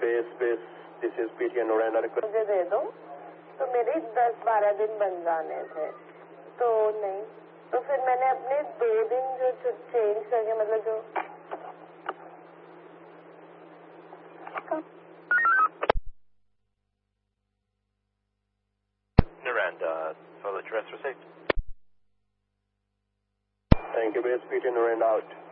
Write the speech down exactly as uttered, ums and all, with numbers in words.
Base base this is PT नोरेंडा request. मुझे दे दो, तो मेरे दस बारह दिन बन जाने थे, तो नहीं, तो फिर मैंने अपने दो दिन जो चेंज करके, मतलब जो Noranda, for the address receipt. Thank you, base P T Noranda out.